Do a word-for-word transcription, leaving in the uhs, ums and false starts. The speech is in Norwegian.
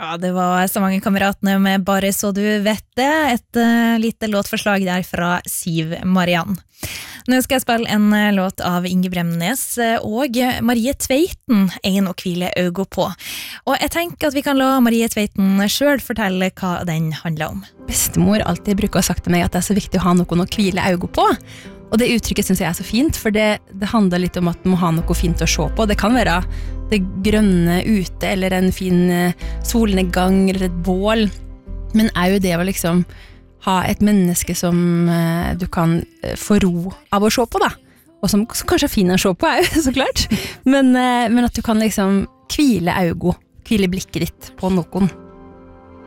Ja, det var så mange kameratene med Bare så du vet det. Et uh, lite låtforslag der fra Siv Mariann. Nå skal jeg spille en uh, låt av Inge Bremnes uh, og Marie Tveiten, En å hvile øynene på. Og jeg tenker at vi kan la Marie Tveiten selv fortelle hva den handler om. Bestemor alltid bruker å ha sagt til meg at det er så viktig å ha noen å hvile øynene på. Og det uttrykket synes jeg er så fint, for det, det handler litt om at man må ha noe fint å se på. Det kan være det grønne ute, eller en fin solnedgang, eller et bål. Men er jo det å liksom ha et menneske som uh, du kan uh, få ro av å se på, da. Og som, som kanskje er fin å se på, er jo så klart. Men, uh, men at du kan liksom hvile øynene, hvile blikket ditt på noen.